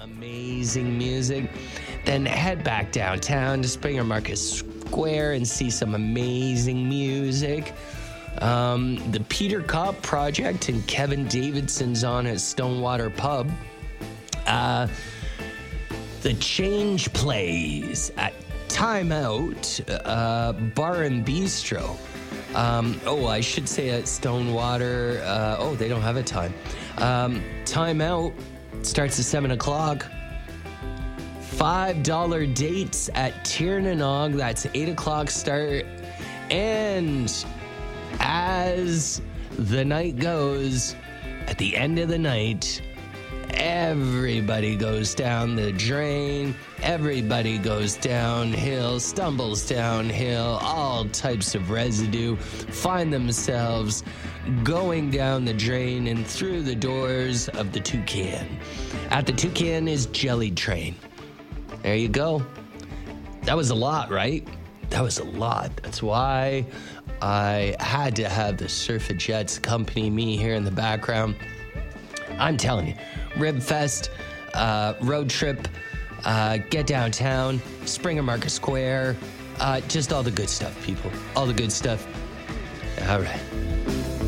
amazing music. Then head back downtown to Springer Market Square and see some amazing music. The Peter Kopp Project and Kevin Davidson's on at Stonewater Pub. The Change Plays at Time Out Bar and Bistro. I should say at Stonewater. They don't have a time. Time Out starts at 7 o'clock. $5 dates at Tiernanog. That's 8 o'clock start. And as the night goes, at the end of the night, everybody goes down the drain. Everybody goes downhill, stumbles downhill. All types of residue find themselves going down the drain and through the doors of the Toucan. At the Toucan is Jelly Train. There you go. That was a lot, right? That was a lot. That's why I had to have the Surfajettes accompany me here in the background. I'm telling you, Ribfest, road trip, get downtown, Springer Market Square, just all the good stuff, people. All the good stuff. All right.